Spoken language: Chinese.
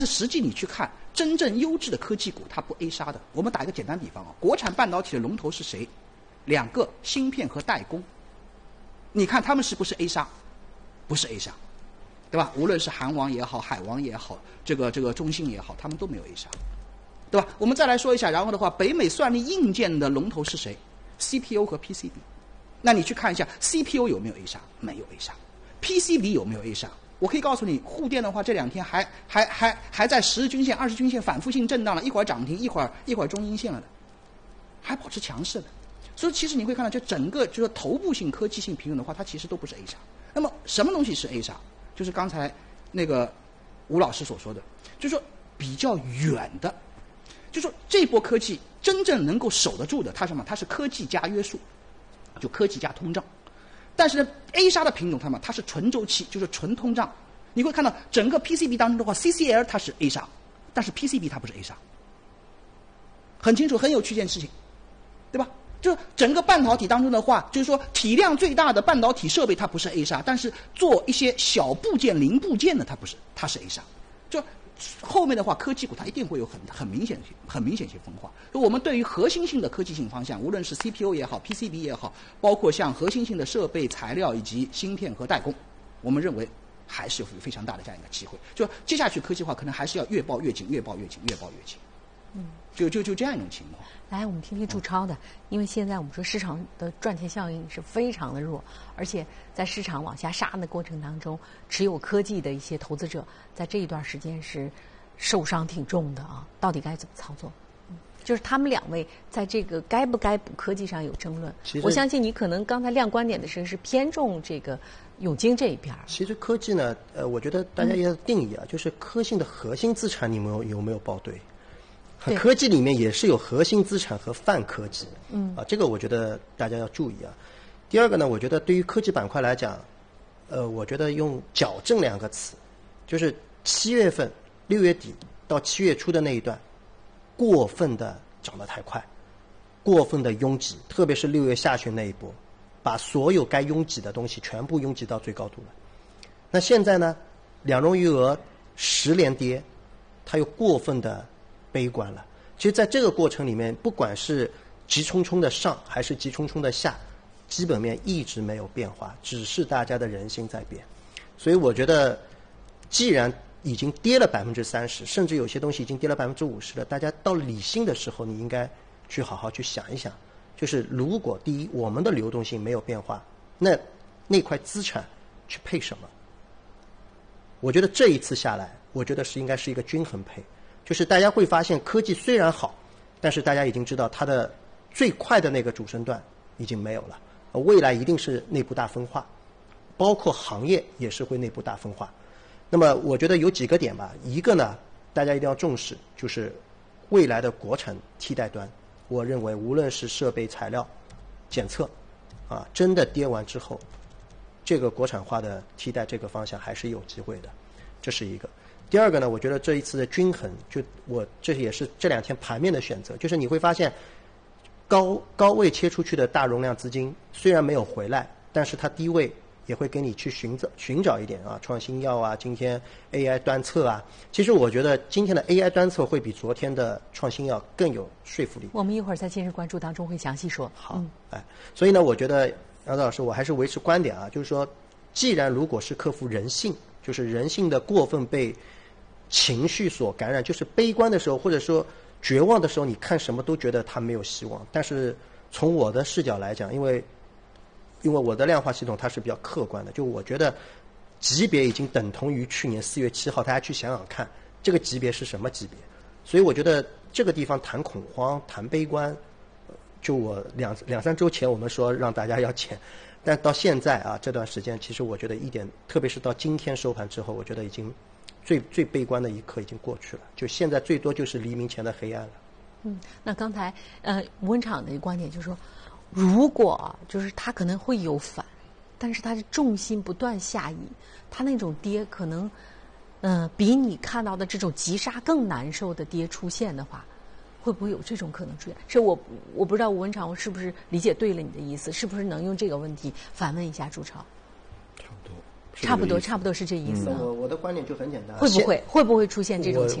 实际你去看真正优质的科技股，它不 A 杀的。我们打一个简单比方啊，国产半导体的龙头是谁？两个，芯片和代工。你看他们是不是 A 杀？不是 A 杀，对吧？无论是韩王也好，海王也好，这个中芯也好，他们都没有 A 杀，对吧？我们再来说一下，然后的话，北美算力硬件的龙头是谁 ？CPU 和 PCB。那你去看一下 CPU 有没有 A 杀？没有 A 杀。PCB 有没有 A 杀？我可以告诉你，沪电的话，这两天还在10日均线、20均线反复性震荡了，一会儿涨停，一会儿中阴线了的，还保持强势的。所以其实你会看到，就整个就是头部性、科技性品种的话，它其实都不是 A 杀。那么什么东西是 A 杀？就是刚才那个吴老师所说的，就是说比较远的，就是说这波科技真正能够守得住的，它是什么？它是科技加约束，就科技加通胀。但是呢 ，A 杀的品种它是纯周期，就是纯通胀。你会看到整个 PCB 当中的话 ，CCL 它是 A 杀，但是 PCB 它不是 A 杀，很清楚，很有趣一件事情，对吧？就整个半导体当中的话，就是说体量最大的半导体设备它不是 A 杀，但是做一些小部件、零部件的它不是，它是 A 杀。就后面的话，科技股它一定会有很明显一些分化。就我们对于核心性的科技性方向，无论是 CPU 也好 ，PCB 也好，包括像核心性的设备、材料以及芯片和代工，我们认为还是有非常大的这样一个机会。就接下去科技化可能还是要越抱越紧，越抱越紧，越抱越紧。就这样一种情况。 来，我们听听祝超的，因为现在我们说市场的赚钱效应是非常的弱，而且在市场往下杀的过程当中，持有科技的一些投资者在这一段时间是受伤挺重的啊。到底该怎么操作？就是他们两位在这个该不该补科技上有争论。我相信你可能刚才亮观点的时候是偏重这个永晶这一边。 其实科技呢，我觉得大家要定义啊，就是科技的核心资产，你们有没有报对？科技里面也是有核心资产和泛科技，这个我觉得大家要注意啊。第二个呢，我觉得对于科技板块来讲，我觉得用矫正2个词，就是7月份、6月底到7月初的那一段，过分的涨得太快，过分的拥挤，特别是6月下旬那一波，把所有该拥挤的东西全部拥挤到最高度了。那现在呢，两融余额10连跌，它又过分的悲观了。其实在这个过程里面，不管是急冲冲的上还是急冲冲的下，基本面一直没有变化，只是大家的人心在变。所以我觉得既然已经跌了30%，甚至有些东西已经跌了50%了，大家到理性的时候，你应该去好好去想一想，就是如果第一我们的流动性没有变化，那块资产去配什么？我觉得这一次下来，我觉得应该是一个均衡配。就是大家会发现科技虽然好，但是大家已经知道它的最快的那个主升段已经没有了，未来一定是内部大分化，包括行业也是会内部大分化。那么我觉得有几个点吧，一个呢大家一定要重视，就是未来的国产替代端，我认为无论是设备、材料、检测真的跌完之后，这个国产化的替代这个方向还是有机会的，这是一个。第二个呢，我觉得这一次的均衡，这也是这2天盘面的选择，就是你会发现高位切出去的大容量资金虽然没有回来，但是它低位也会给你去寻找一点创新药啊，今天 AI 端测啊，其实我觉得今天的 AI 端测会比昨天的创新药更有说服力。 我们一会儿在今日关注当中会详细说。 好，所以呢，我觉得杨子老师，我还是维持观点就是说，既然如果是克服人性，就是人性的过分被情绪所感染，就是悲观的时候或者说绝望的时候，你看什么都觉得它没有希望。但是从我的视角来讲，因为我的量化系统它是比较客观的，就我觉得级别已经等同于去年4月7号，大家去想想看这个级别是什么级别。所以我觉得这个地方谈恐慌谈悲观，就我两三周前我们说让大家要减，但到现在这段时间其实我觉得一点，特别是到今天收盘之后，我觉得已经最悲观的一刻已经过去了，就现在最多就是黎明前的黑暗了。 那刚才吴文场的观点就是说，如果就是它可能会有反，但是它的重心不断下移，它那种跌可能比你看到的这种急杀更难受的跌出现的话，会不会有这种可能出现？是我不知道吴文场我是不是理解对了你的意思，是不是能用这个问题反问一下朱超？ 差不多。 差不多是这意思。 我的观点就很简单， 会不会出现这种情